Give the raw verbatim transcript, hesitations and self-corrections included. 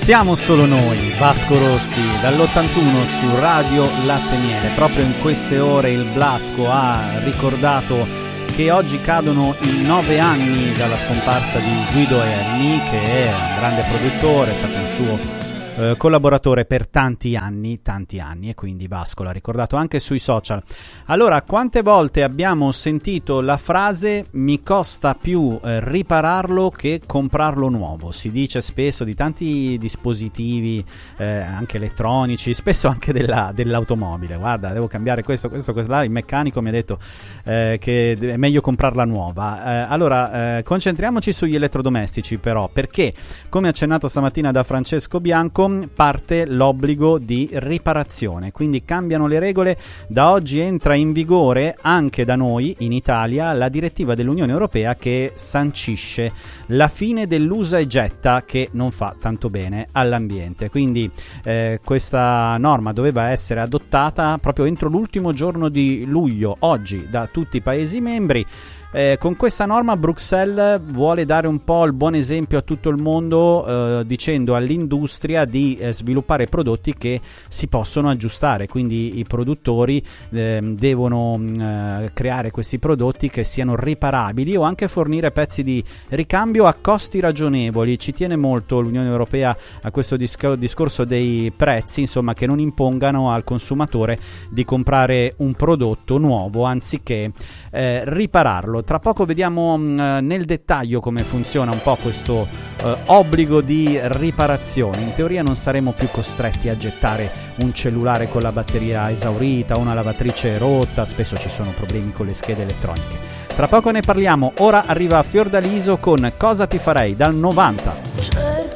Siamo solo noi, Vasco Rossi, dall'ottantuno su Radio Latte Miele. Proprio in queste ore il Blasco ha ricordato che oggi cadono i nove anni dalla scomparsa di Guido Erni, che è un grande produttore, è stato un suo eh, collaboratore per tanti anni, tanti anni, e quindi Vasco l'ha ricordato anche sui social. Allora, quante volte abbiamo sentito la frase "mi costa più eh, ripararlo che comprarlo nuovo"? Si dice spesso di tanti dispositivi eh, anche elettronici, spesso anche della, dell'automobile. Guarda, devo cambiare questo, questo, questo là. Il meccanico mi ha detto eh, che è meglio comprarla nuova. Eh, allora, eh, concentriamoci sugli elettrodomestici però, perché come accennato stamattina da Francesco Bianco parte l'obbligo di riparazione, quindi cambiano le regole. Da oggi entra in vigore anche da noi in Italia la direttiva dell'Unione Europea che sancisce la fine dell'usa e getta, che non fa tanto bene all'ambiente. Quindi eh, questa norma doveva essere adottata proprio entro l'ultimo giorno di luglio, oggi, da tutti i Paesi membri. Eh, con questa norma Bruxelles vuole dare un po' il buon esempio a tutto il mondo, eh, dicendo all'industria di eh, sviluppare prodotti che si possono aggiustare, quindi i produttori eh, devono eh, creare questi prodotti che siano riparabili o anche fornire pezzi di ricambio a costi ragionevoli. Ci tiene molto l'Unione Europea a questo disc- discorso dei prezzi, insomma, che non impongano al consumatore di comprare un prodotto nuovo anziché eh, ripararlo. Tra poco vediamo mh, nel dettaglio come funziona un po' questo eh, obbligo di riparazione. In teoria non saremo più costretti a gettare un cellulare con la batteria esaurita, una lavatrice rotta, spesso ci sono problemi con le schede elettroniche. Tra poco ne parliamo. Ora arriva Fiordaliso con Cosa ti farei dal novanta.